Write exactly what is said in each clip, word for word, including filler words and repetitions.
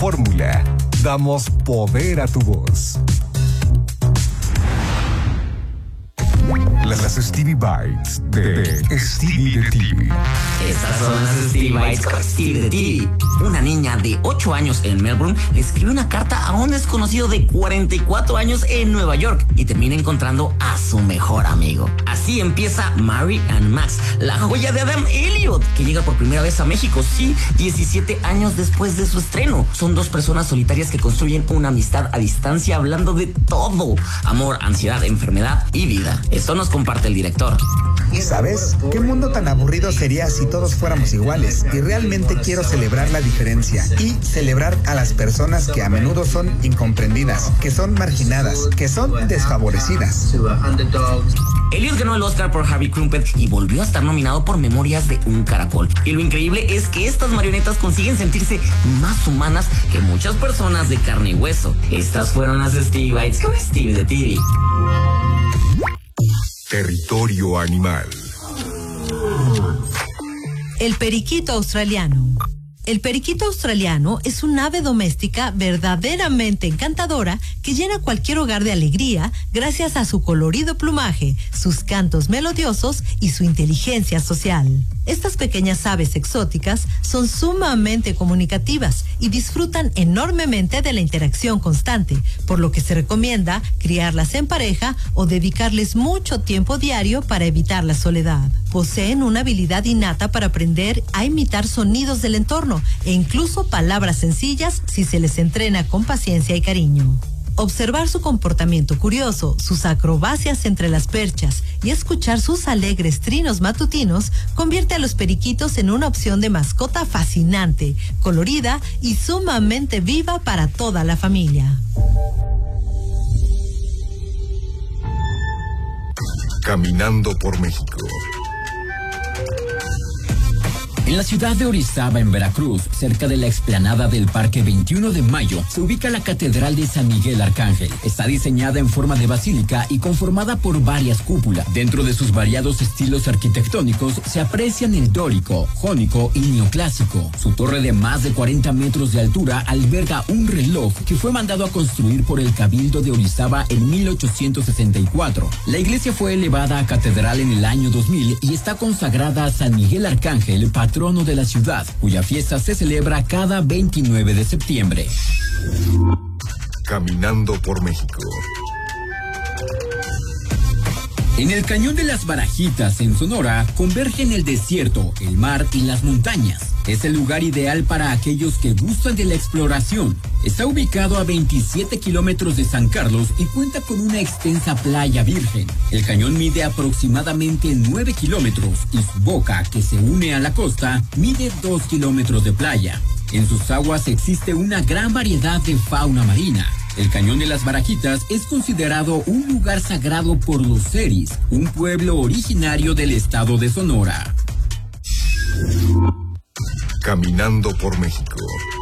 Fórmula, damos poder a tu voz. Las Stevie Bites de, de Stevie de T V. Estas son las Stevie Bites con Stevie de T V. Una niña de ocho años en Melbourne le escribe una carta a un desconocido de cuarenta y cuatro años en Nueva York y termina encontrando a su mejor amigo. Así empieza Mary and Max, la joya de Adam Elliot, que llega por primera vez a México, sí, diecisiete años después de su estreno. Son dos personas solitarias que construyen una amistad a distancia hablando de todo: amor, ansiedad, enfermedad y vida. Esto nos comparte el director. ¿Sabes? ¿Qué mundo tan aburrido sería si todos fuéramos iguales? Y realmente quiero celebrar la diferencia y celebrar a las personas que a menudo son incomprendidas, que son marginadas, que son desfavorecidas. Elliot ganó el Oscar por Harvey Crumpet y volvió a estar nominado por Memorias de un Caracol. Y lo increíble es que estas marionetas consiguen sentirse más humanas que muchas personas de carne y hueso. Estas fueron las Stevie Bites con Stevie de T V. Territorio animal. El periquito australiano. El periquito australiano es un ave doméstica verdaderamente encantadora que llena cualquier hogar de alegría gracias a su colorido plumaje, sus cantos melodiosos y su inteligencia social. Estas pequeñas aves exóticas son sumamente comunicativas y disfrutan enormemente de la interacción constante, por lo que se recomienda criarlas en pareja o dedicarles mucho tiempo diario para evitar la soledad. Poseen una habilidad innata para aprender a imitar sonidos del entorno e incluso palabras sencillas si se les entrena con paciencia y cariño. Observar su comportamiento curioso, sus acrobacias entre las perchas y escuchar sus alegres trinos matutinos convierte a los periquitos en una opción de mascota fascinante, colorida y sumamente viva para toda la familia. Caminando por México. En la ciudad de Orizaba, en Veracruz, cerca de la explanada del Parque veintiuno de Mayo, se ubica la Catedral de San Miguel Arcángel. Está diseñada en forma de basílica y conformada por varias cúpulas. Dentro de sus variados estilos arquitectónicos se aprecian el dórico, jónico y neoclásico. Su torre de más de cuarenta metros de altura alberga un reloj que fue mandado a construir por el Cabildo de Orizaba en mil ochocientos sesenta y cuatro. La iglesia fue elevada a catedral en el año dos mil y está consagrada a San Miguel Arcángel, patrón de la ciudad, cuya fiesta se celebra cada veintinueve de septiembre. Caminando por México. En el Cañón de las Barajitas, en Sonora, convergen el desierto, el mar y las montañas. Es el lugar ideal para aquellos que gustan de la exploración. Está ubicado a veintisiete kilómetros de San Carlos y cuenta con una extensa playa virgen. El cañón mide aproximadamente nueve kilómetros y su boca, que se une a la costa, mide dos kilómetros de playa. En sus aguas existe una gran variedad de fauna marina. El Cañón de las Barajitas es considerado un lugar sagrado por los seris, un pueblo originario del estado de Sonora. Caminando por México.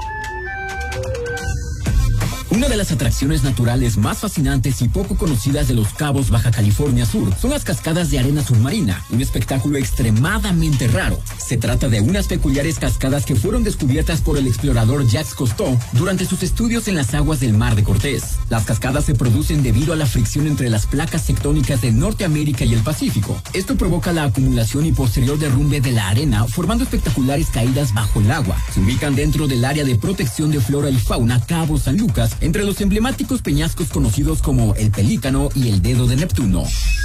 Una de las atracciones naturales más fascinantes y poco conocidas de Los Cabos, Baja California Sur, son las cascadas de arena submarina, un espectáculo extremadamente raro. Se trata de unas peculiares cascadas que fueron descubiertas por el explorador Jacques Cousteau durante sus estudios en las aguas del Mar de Cortés. Las cascadas se producen debido a la fricción entre las placas tectónicas de Norteamérica y el Pacífico. Esto provoca la acumulación y posterior derrumbe de la arena, formando espectaculares caídas bajo el agua. Se ubican dentro del área de protección de flora y fauna Cabo San Lucas, entre los emblemáticos peñascos conocidos como el Pelícano y el Dedo de Neptuno.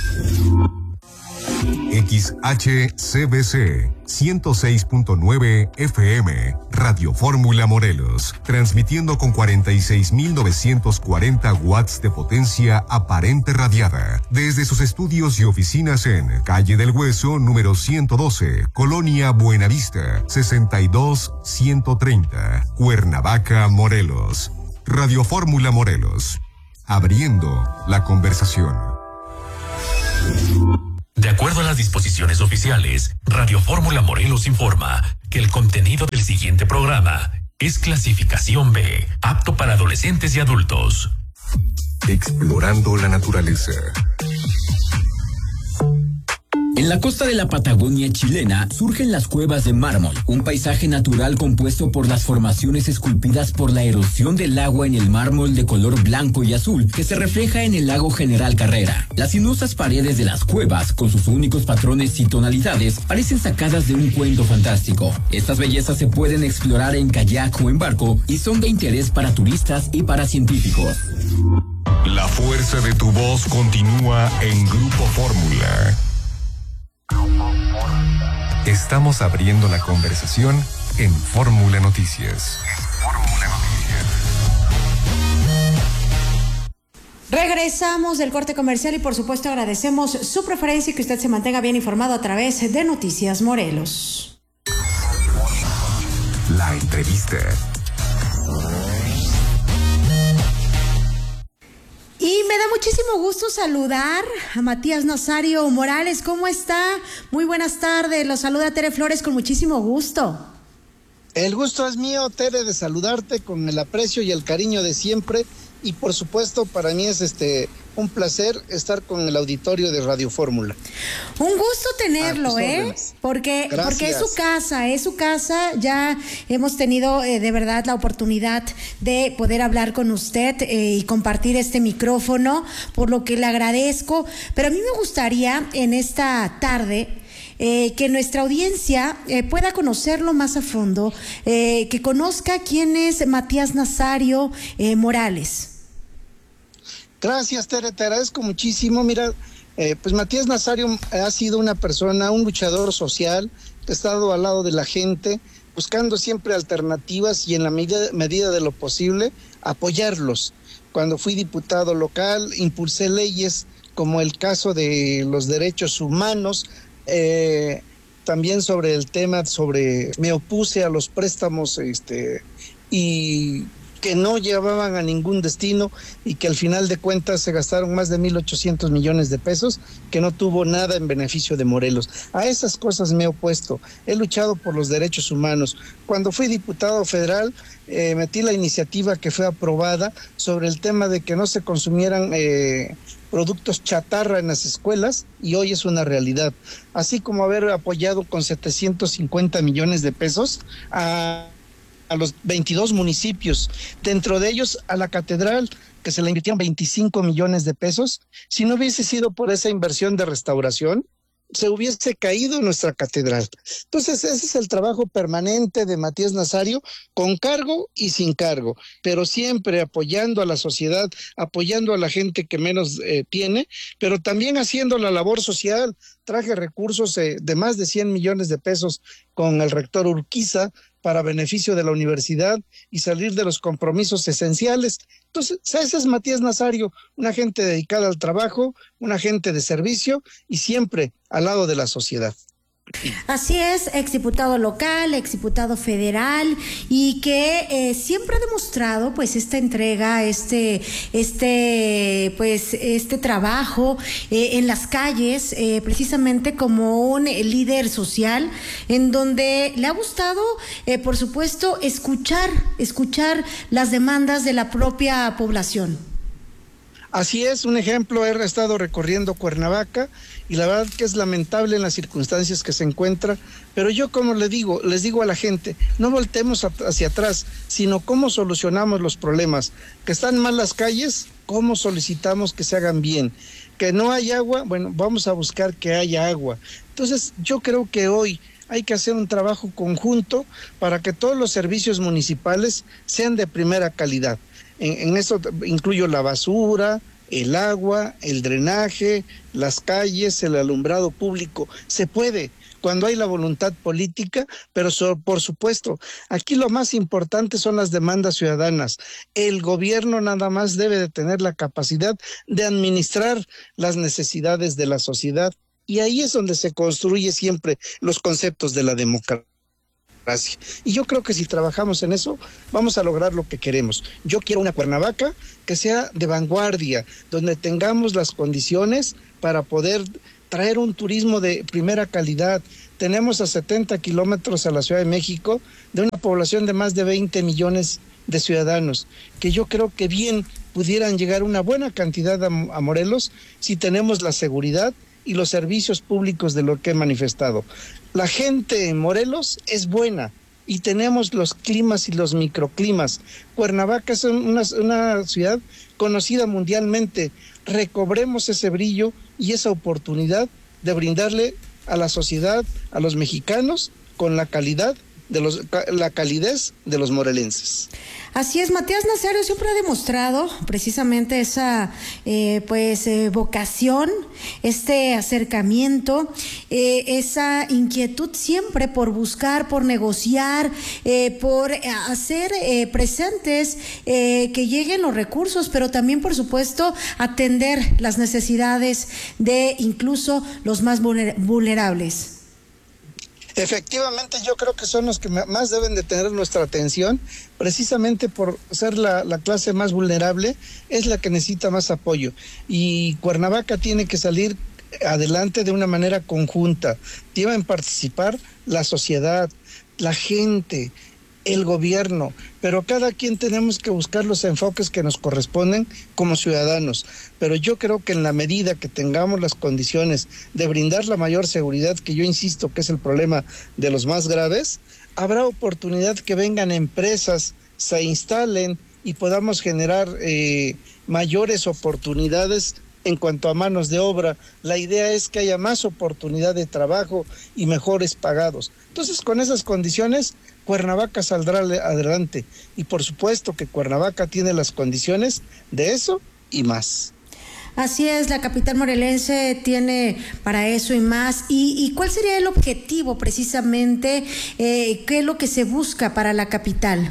X H C B C ciento seis punto nueve F M, Radio Fórmula Morelos, transmitiendo con cuarenta y seis mil novecientos cuarenta watts de potencia aparente radiada, desde sus estudios y oficinas en Calle del Hueso, número ciento doce, Colonia Buenavista, sesenta y dos ciento treinta, Cuernavaca, Morelos. Radio Fórmula Morelos, abriendo la conversación. De acuerdo a las disposiciones oficiales, Radio Fórmula Morelos informa que el contenido del siguiente programa es clasificación B, apto para adolescentes y adultos. Explorando la naturaleza. En la costa de la Patagonia chilena surgen las cuevas de mármol, un paisaje natural compuesto por las formaciones esculpidas por la erosión del agua en el mármol de color blanco y azul que se refleja en el lago General Carrera. Las sinuosas paredes de las cuevas, con sus únicos patrones y tonalidades, parecen sacadas de un cuento fantástico. Estas bellezas se pueden explorar en kayak o en barco y son de interés para turistas y para científicos. La fuerza de tu voz continúa en Grupo Fórmula. Estamos abriendo la conversación en Fórmula Noticias. Fórmula Noticias. Regresamos del corte comercial y por supuesto agradecemos su preferencia y que usted se mantenga bien informado a través de Noticias Morelos. La entrevista. Y me da muchísimo gusto saludar a Matías Nazario Morales. ¿Cómo está? Muy buenas tardes. Los saluda Tere Flores con muchísimo gusto. El gusto es mío, Tere, de saludarte con el aprecio y el cariño de siempre. Y por supuesto, para mí es este un placer estar con el auditorio de Radio Fórmula. Un gusto tenerlo, ¿eh? Porque, porque es su casa, es su casa. Ya hemos tenido eh, de verdad la oportunidad de poder hablar con usted eh, y compartir este micrófono, por lo que le agradezco. Pero a mí me gustaría en esta tarde Eh, que nuestra audiencia eh, pueda conocerlo más a fondo, eh, que conozca quién es Matías Nazario eh, Morales. Gracias, Tere, te agradezco muchísimo. Mira, eh, pues Matías Nazario ha sido una persona, un luchador social, que ha estado al lado de la gente, buscando siempre alternativas y en la medida, medida de lo posible apoyarlos. Cuando fui diputado local, impulsé leyes como el caso de los derechos humanos. Eh, también sobre el tema, sobre me opuse a los préstamos este y que no llevaban a ningún destino y que al final de cuentas se gastaron más de mil ochocientos millones de pesos, que no tuvo nada en beneficio de Morelos. A esas cosas me he opuesto. He luchado por los derechos humanos. Cuando fui diputado federal, eh, metí la iniciativa que fue aprobada sobre el tema de que no se consumieran eh, productos chatarra en las escuelas, y hoy es una realidad. Así como haber apoyado con setecientos cincuenta millones de pesos a, a los veintidós municipios, dentro de ellos a la catedral, que se le invirtieron veinticinco millones de pesos. Si no hubiese sido por esa inversión de restauración, se hubiese caído nuestra catedral. Entonces ese es el trabajo permanente de Matías Nazario, con cargo y sin cargo, pero siempre apoyando a la sociedad, apoyando a la gente que menos eh, tiene, pero también haciendo la labor social. Traje recursos eh, de más de cien millones de pesos con el rector Urquiza para beneficio de la universidad y salir de los compromisos esenciales. Entonces, ese es Matías Nazario, una gente dedicada al trabajo, una gente de servicio y siempre al lado de la sociedad. Así es, exdiputado local, exdiputado federal, y que eh, siempre ha demostrado pues esta entrega, este, este, pues este trabajo eh, en las calles, eh, precisamente como un eh, líder social, en donde le ha gustado, eh, por supuesto, escuchar, escuchar las demandas de la propia población. Así es, un ejemplo, he estado recorriendo Cuernavaca y la verdad que es lamentable en las circunstancias que se encuentra, pero yo como le digo, les digo a la gente, no voltemos hacia atrás, sino cómo solucionamos los problemas. Que están mal las calles, cómo solicitamos que se hagan bien. Que no hay agua, bueno, vamos a buscar que haya agua. Entonces yo creo que hoy hay que hacer un trabajo conjunto para que todos los servicios municipales sean de primera calidad. En, en eso incluyo la basura, el agua, el drenaje, las calles, el alumbrado público. Se puede cuando hay la voluntad política, pero so, por supuesto, aquí lo más importante son las demandas ciudadanas. El gobierno nada más debe de tener la capacidad de administrar las necesidades de la sociedad, y ahí es donde se construye siempre los conceptos de la democracia. Y yo creo que si trabajamos en eso, vamos a lograr lo que queremos. Yo quiero una Cuernavaca que sea de vanguardia, donde tengamos las condiciones para poder traer un turismo de primera calidad. Tenemos a setenta kilómetros a la Ciudad de México, de una población de más de veinte millones de ciudadanos, que yo creo que bien pudieran llegar una buena cantidad a, a Morelos si tenemos la seguridad y los servicios públicos de lo que he manifestado. La gente en Morelos es buena y tenemos los climas y los microclimas. Cuernavaca es una, una ciudad conocida mundialmente. Recobremos ese brillo y esa oportunidad de brindarle a la sociedad, a los mexicanos, con la calidad de los, la calidez de los morelenses. Así es, Matías Nazario siempre ha demostrado precisamente esa eh, pues eh, vocación, este acercamiento, eh, esa inquietud siempre por buscar, por negociar, eh, por hacer eh, presentes eh, que lleguen los recursos, pero también por supuesto atender las necesidades de incluso los más vulnerables. Efectivamente, yo creo que son los que más deben de tener nuestra atención, precisamente por ser la, la clase más vulnerable, es la que necesita más apoyo. Y Cuernavaca tiene que salir adelante de una manera conjunta. Deben participar la sociedad, la gente, el gobierno, pero cada quien tenemos que buscar los enfoques que nos corresponden como ciudadanos. Pero yo creo que en la medida que tengamos las condiciones de brindar la mayor seguridad, que yo insisto que es el problema de los más graves, habrá oportunidad que vengan empresas, se instalen y podamos generar eh, mayores oportunidades en cuanto a manos de obra. La idea es que haya más oportunidad de trabajo y mejores pagados. Entonces, con esas condiciones, Cuernavaca saldrá adelante. Y por supuesto que Cuernavaca tiene las condiciones de eso y más. Así es, la capital morelense tiene para eso y más. ¿Y, y cuál sería el objetivo precisamente? Eh, ¿Qué es lo que se busca para la capital?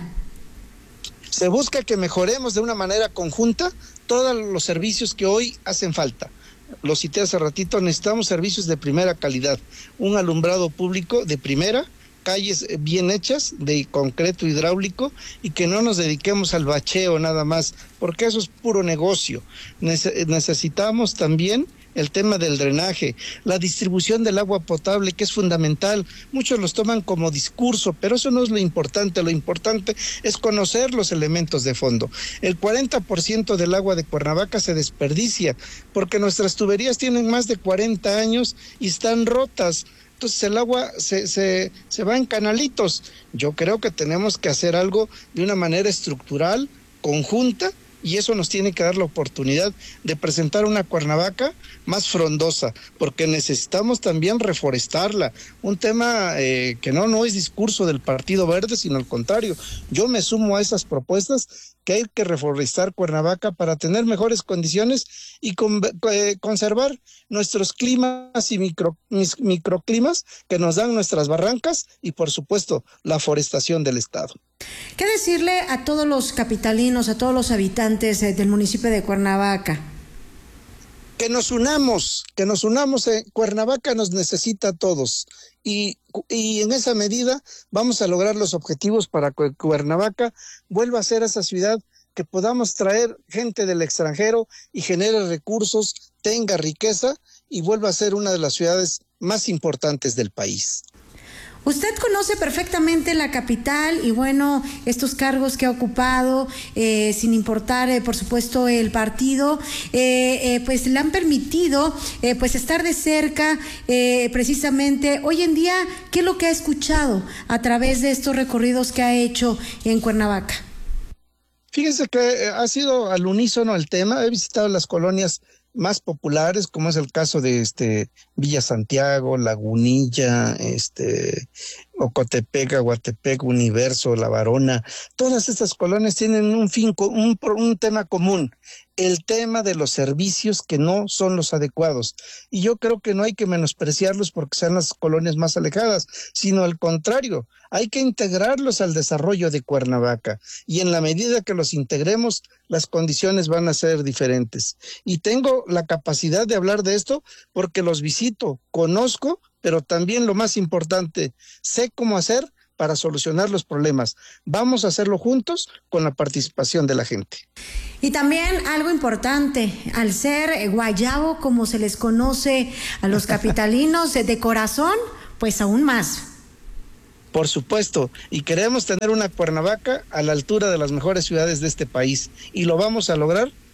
Se busca que mejoremos de una manera conjunta todos los servicios que hoy hacen falta. Lo cité hace ratito, necesitamos servicios de primera calidad, un alumbrado público de primera, calles bien hechas, de concreto hidráulico, y que no nos dediquemos al bacheo nada más, porque eso es puro negocio. Nece- necesitamos también el tema del drenaje, la distribución del agua potable, que es fundamental. Muchos los toman como discurso, pero eso no es lo importante. Lo importante es conocer los elementos de fondo. El cuarenta por ciento del agua de Cuernavaca se desperdicia, porque nuestras tuberías tienen más de cuarenta años y están rotas. Entonces el agua se, se, se va en canalitos. Yo creo que tenemos que hacer algo de una manera estructural, conjunta, y eso nos tiene que dar la oportunidad de presentar una Cuernavaca más frondosa, porque necesitamos también reforestarla. Un tema eh, que no, no es discurso del Partido Verde, sino al contrario. Yo me sumo a esas propuestas, que hay que reforestar Cuernavaca para tener mejores condiciones y con, eh, conservar nuestros climas y micro, mis, microclimas que nos dan nuestras barrancas y, por supuesto, la forestación del estado. ¿Qué decirle a todos los capitalinos, a todos los habitantes eh, del municipio de Cuernavaca? Que nos unamos, que nos unamos. Eh, Cuernavaca nos necesita a todos y, y en esa medida vamos a lograr los objetivos para que Cuernavaca vuelva a ser esa ciudad que podamos traer gente del extranjero y genere recursos, tenga riqueza y vuelva a ser una de las ciudades más importantes del país. Usted conoce perfectamente la capital y bueno, estos cargos que ha ocupado, eh, sin importar, eh, por supuesto, el partido, eh, eh, pues le han permitido eh, pues estar de cerca, eh, precisamente. Hoy en día, ¿qué es lo que ha escuchado a través de estos recorridos que ha hecho en Cuernavaca? Fíjense que ha sido al unísono el tema. He visitado las colonias más populares, como es el caso de este Villa Santiago, Lagunilla, este Ocotepec, Aguatepec, Universo, La Varona. Todas estas colonias tienen un fin, un, un tema común, el tema de los servicios que no son los adecuados. Y yo creo que no hay que menospreciarlos porque sean las colonias más alejadas, sino al contrario, hay que integrarlos al desarrollo de Cuernavaca. Y en la medida que los integremos, las condiciones van a ser diferentes. Y tengo la capacidad de hablar de esto porque los visito, conozco, pero también lo más importante, sé cómo hacer para solucionar los problemas. Vamos a hacerlo juntos con la participación de la gente. Y también algo importante, al ser guayabo, como se les conoce a los capitalinos de corazón, pues aún más. Por supuesto, y queremos tener una Cuernavaca a la altura de las mejores ciudades de este país, y lo vamos a lograr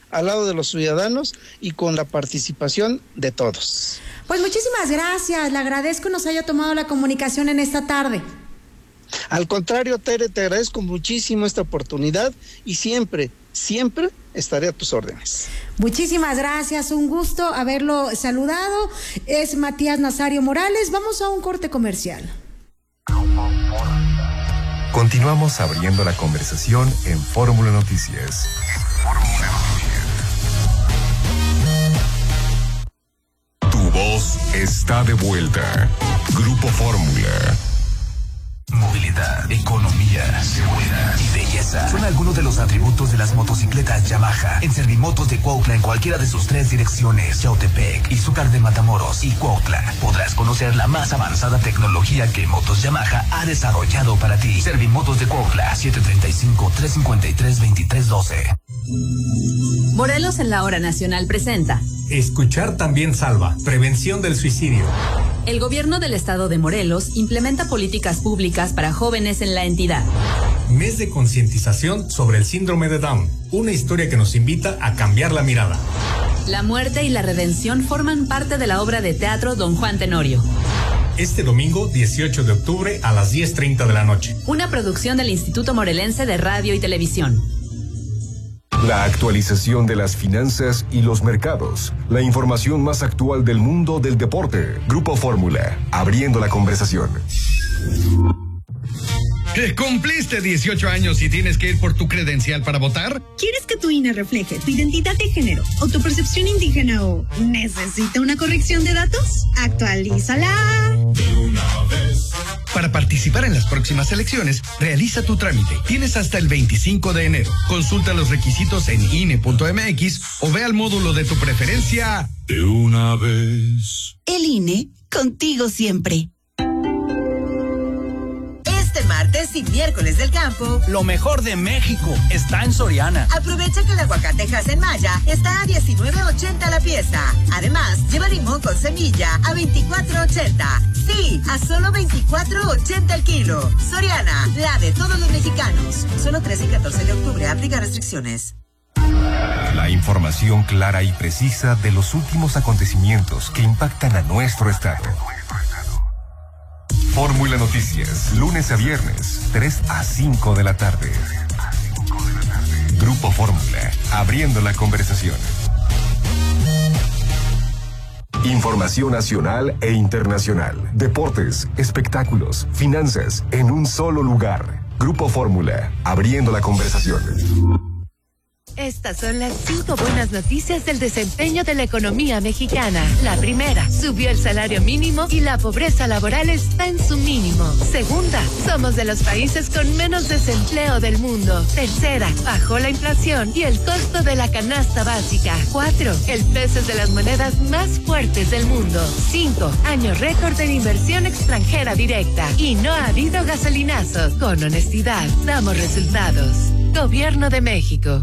al lado de los ciudadanos y con la participación de todos. Pues muchísimas gracias, le agradezco nos haya tomado la comunicación en esta tarde. Al contrario, Tere, te agradezco muchísimo esta oportunidad y siempre, siempre estaré a tus órdenes. Muchísimas gracias, un gusto haberlo saludado. Es Matías Nazario Morales. Vamos a un corte comercial. Continuamos abriendo la conversación en Fórmula Noticias. Fórmula Noticias. Tu voz está de vuelta. Grupo Fórmula. Movilidad, economía, seguridad y belleza son algunos de los atributos de las motocicletas Yamaha. En Servimotos de Cuautla, en cualquiera de sus tres direcciones, Yautepec, Izúcar de Matamoros y Cuautla, podrás conocer la más avanzada tecnología que Motos Yamaha ha desarrollado para ti. Servimotos de Cuautla, siete tres cinco, tres cinco tres, dos tres uno dos. Morelos en la Hora Nacional presenta Escuchar también salva. Prevención del suicidio. El gobierno del estado de Morelos implementa políticas públicas para jóvenes en la entidad. Mes de concientización sobre el síndrome de Down. Una historia que nos invita a cambiar la mirada. La muerte y la redención forman parte de la obra de teatro Don Juan Tenorio. Este domingo, dieciocho de octubre, a las diez treinta de la noche. Una producción del Instituto Morelense de Radio y Televisión. La actualización de las finanzas y los mercados. La información más actual del mundo del deporte. Grupo Fórmula, abriendo la conversación. ¿Cumpliste dieciocho años y tienes que ir por tu credencial para votar? ¿Quieres que tu I N E refleje tu identidad de género o tu percepción indígena o necesita una corrección de datos? ¡Actualízala! De una vez. Para participar en las próximas elecciones, realiza tu trámite. Tienes hasta el veinticinco de enero. Consulta los requisitos en I N E punto M X o ve al módulo de tu preferencia. De una vez. El I N E, contigo siempre. Martes y miércoles del campo. Lo mejor de México está en Soriana. Aprovecha que el aguacatejas en Maya está a diecinueve ochenta la pieza. Además, lleva limón con semilla a veinticuatro ochenta. Sí, a solo veinticuatro ochenta el kilo. Soriana, la de todos los mexicanos. Solo trece y catorce de octubre, aplica restricciones. La información clara y precisa de los últimos acontecimientos que impactan a nuestro estado. Fórmula Noticias, lunes a viernes, tres a cinco de la tarde. Grupo Fórmula, abriendo la conversación. Información nacional e internacional, deportes, espectáculos, finanzas, en un solo lugar. Grupo Fórmula, abriendo la conversación. Estas son las cinco buenas noticias del desempeño de la economía mexicana. La primera, subió el salario mínimo y la pobreza laboral está en su mínimo. Segunda, somos de los países con menos desempleo del mundo. Tercera, bajó la inflación y el costo de la canasta básica. Cuatro, el peso es de las monedas más fuertes del mundo. Cinco, año récord en inversión extranjera directa. Y no ha habido gasolinazos. Con honestidad, damos resultados. Gobierno de México.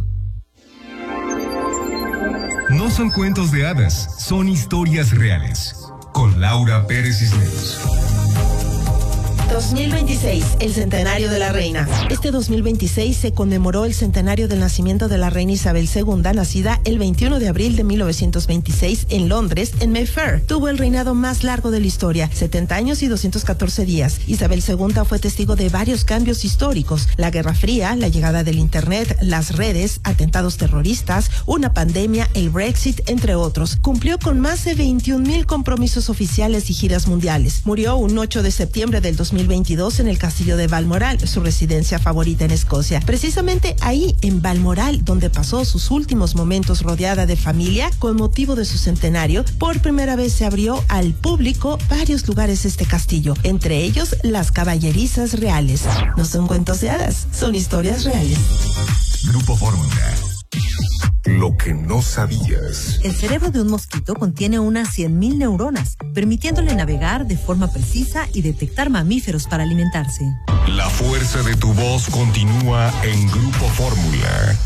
No son cuentos de hadas, son historias reales. Con Laura Pérez Cisneros. dos mil veintiséis, el centenario de la reina. Este dos mil veintiséis se conmemoró el centenario del nacimiento de la reina Isabel segunda, nacida el veintiuno de abril de mil novecientos veintiséis en Londres, en Mayfair. Tuvo el reinado más largo de la historia, setenta años y doscientos catorce días. Isabel segunda fue testigo de varios cambios históricos: la Guerra Fría, la llegada del Internet, las redes, atentados terroristas, una pandemia, el Brexit, entre otros. Cumplió con más de veintiún mil compromisos oficiales y giras mundiales. Murió un ocho de septiembre del dos mil veintidós en el castillo de Balmoral, su residencia favorita en Escocia. Precisamente ahí, en Balmoral, donde pasó sus últimos momentos rodeada de familia, con motivo de su centenario, por primera vez se abrió al público varios lugares este castillo, entre ellos las caballerizas reales. No son cuentos de hadas, son historias reales. Grupo Fórmula. Lo que no sabías. El cerebro de un mosquito contiene unas cien mil neuronas, permitiéndole navegar de forma precisa y detectar mamíferos para alimentarse. La fuerza de tu voz continúa en Grupo Fórmula.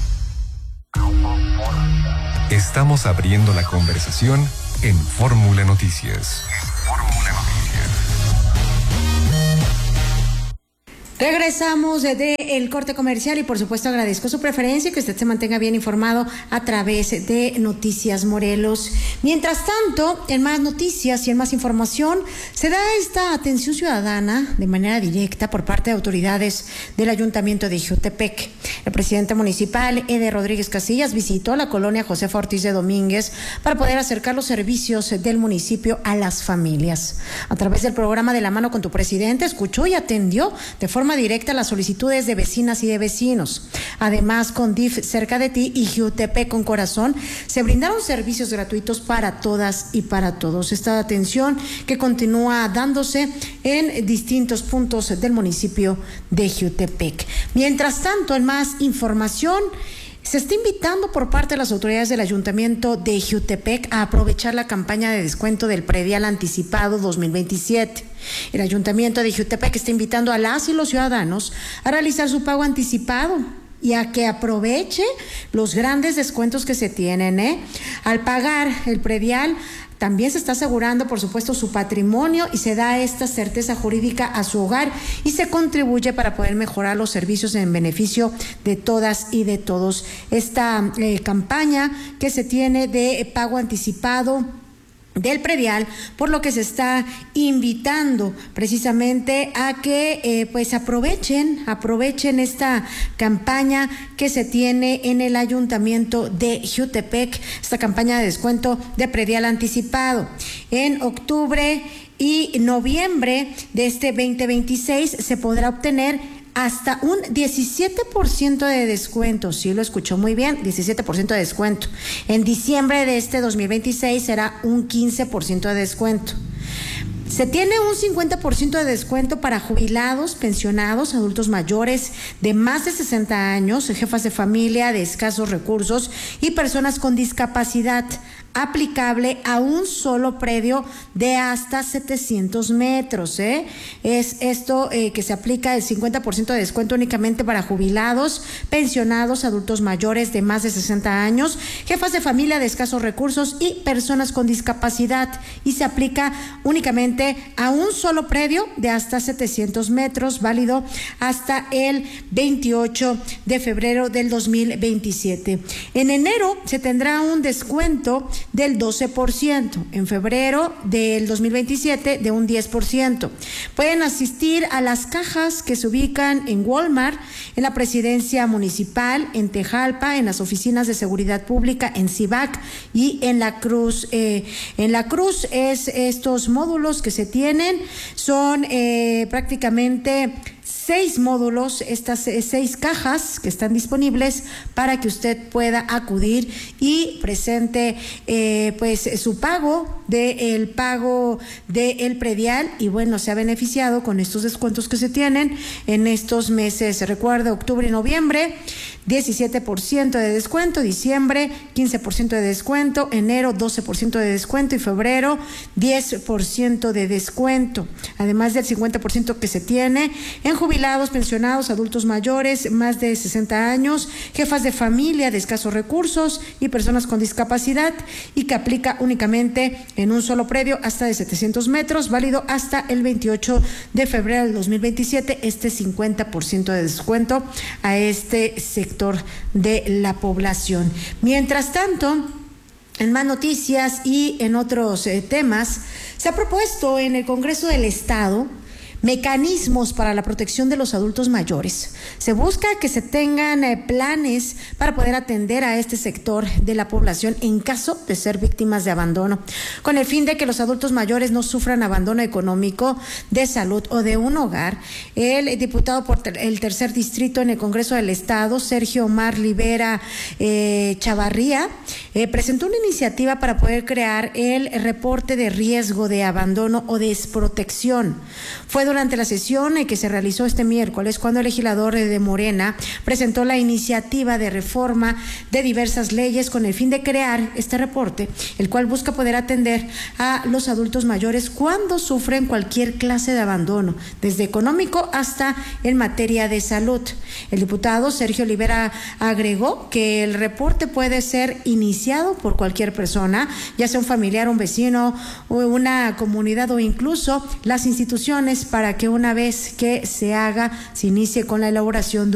Estamos abriendo la conversación en Fórmula Noticias. Fórmula Noticias. Regresamos de el corte comercial y por supuesto agradezco su preferencia y que usted se mantenga bien informado a través de Noticias Morelos. Mientras tanto, en más noticias y en más información, se da esta atención ciudadana de manera directa por parte de autoridades del Ayuntamiento de Ixhutepec. El presidente municipal, Eder Rodríguez Casillas, visitó la colonia Josefa Ortiz de Domínguez para poder acercar los servicios del municipio a las familias. A través del programa De la Mano con tu Presidente, escuchó y atendió de forma directa las solicitudes de vecinas y de vecinos. Además, con D I F cerca de ti y Ixhutepec con corazón, se brindaron servicios gratuitos para todas y para todos. Esta atención que continúa dándose en distintos puntos del municipio de Ixhutepec. Mientras tanto, en más información, se está invitando por parte de las autoridades del Ayuntamiento de Ixhutepec a aprovechar la campaña de descuento del predial anticipado dos mil veintisiete. El Ayuntamiento de Ixhutepec está invitando a las y los ciudadanos a realizar su pago anticipado y a que aproveche los grandes descuentos que se tienen, ¿eh? Al pagar el predial, también se está asegurando, por supuesto, su patrimonio y se da esta certeza jurídica a su hogar y se contribuye para poder mejorar los servicios en beneficio de todas y de todos. Esta eh, campaña que se tiene de pago anticipado del predial, por lo que se está invitando precisamente a que eh, pues aprovechen, aprovechen esta campaña que se tiene en el Ayuntamiento de Ixhutepec, esta campaña de descuento de predial anticipado. En octubre y noviembre de este veinte veintiséis se podrá obtener hasta un diecisiete por ciento de descuento, sí lo escuchó muy bien, diecisiete por ciento de descuento. En diciembre de este dos mil veintiséis será un quince por ciento de descuento. Se tiene un cincuenta por ciento de descuento para jubilados, pensionados, adultos mayores de más de sesenta años, jefas de familia de escasos recursos y personas con discapacidad, aplicable a un solo predio de hasta setecientos metros. ¿eh? Es esto eh, que se aplica el cincuenta por ciento de descuento únicamente para jubilados, pensionados, adultos mayores de más de sesenta años, jefas de familia de escasos recursos y personas con discapacidad, y se aplica únicamente a un solo predio de hasta setecientos metros, válido hasta el veintiocho de febrero del dos mil veintisiete. En enero se tendrá un descuento del doce por ciento, en febrero del dos mil veintisiete de un diez por ciento. Pueden asistir a las cajas que se ubican en Walmart, en la Presidencia Municipal, en Tejalpa, en las oficinas de seguridad pública, en Cibac y en La Cruz. Eh, en La Cruz es estos módulos que se tienen, son eh, prácticamente seis módulos, estas seis cajas que están disponibles para que usted pueda acudir y presente eh, pues su pago de el pago del predial, y bueno, se ha beneficiado con estos descuentos que se tienen en estos meses. Recuerda, octubre y noviembre, diecisiete por ciento de descuento, diciembre quince por ciento de descuento, enero doce por ciento de descuento y febrero diez por ciento de descuento, además del cincuenta por ciento que se tiene en jubilados, pensionados, adultos mayores más de sesenta años, jefas de familia de escasos recursos y personas con discapacidad, y que aplica únicamente en un solo predio hasta de setecientos metros, válido hasta el veintiocho de febrero del dos mil veintisiete, este cincuenta por ciento de descuento a este sector de la población. Mientras tanto, en más noticias y en otros eh, temas, se ha propuesto en el Congreso del Estado mecanismos para la protección de los adultos mayores. Se busca que se tengan eh, planes para poder atender a este sector de la población en caso de ser víctimas de abandono, con el fin de que los adultos mayores no sufran abandono económico, de salud o de un hogar. El diputado por ter el tercer distrito en el Congreso del Estado, Sergio Omar Rivera eh, Chavarría, eh, presentó una iniciativa para poder crear el reporte de riesgo de abandono o desprotección. Fue durante la sesión que se realizó este miércoles cuando el legislador de Morena presentó la iniciativa de reforma de diversas leyes con el fin de crear este reporte, el cual busca poder atender a los adultos mayores cuando sufren cualquier clase de abandono, desde económico hasta en materia de salud. El diputado Sergio Rivera agregó que el reporte puede ser iniciado por cualquier persona, ya sea un familiar, un vecino, una comunidad o incluso las instituciones para para que una vez que se haga, se inicie con la elaboración de